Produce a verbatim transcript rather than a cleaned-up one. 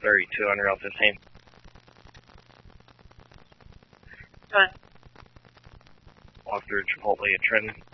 thirty-two on Route fifteen. Go ahead. Walk through Chipotle at Trenton.